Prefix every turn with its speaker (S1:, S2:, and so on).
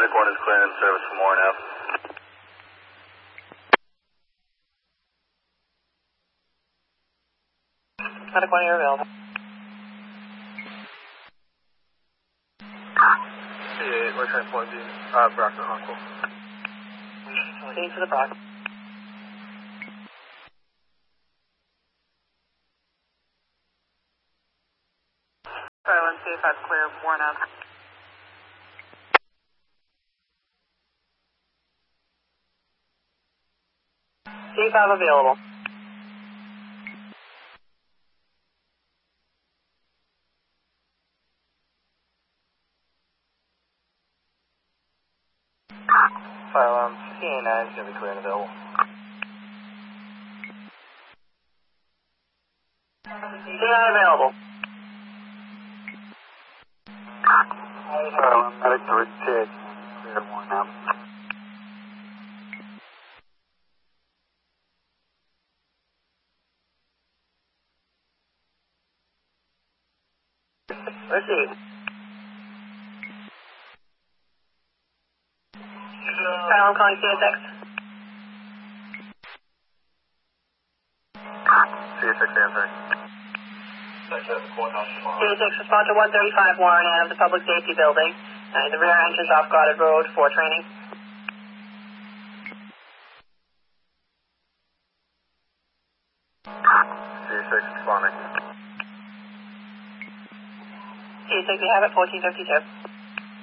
S1: Atlantic 1 is clear in service from Warren Ave.
S2: Atlantic 1, you're available.
S3: C8, we're transporting Brockton Hospital.
S2: Proceed to the Brock. Sorry, 1C5 clear, Warren Ave. C5 available.
S3: Fire alarm, CA9 is going to be clear and available.
S2: C9 available.
S3: Fire alarm, medic 3, CA, clear, Warren Ave.
S2: Receive. Sorry, I'm calling CSX.
S3: CA6 answering.
S2: CSX respond to 135 Warren Ave, the public safety building. The rear entrance off Goddard Road for training.
S3: CA6 responding.
S2: CSX, we have it, 1452.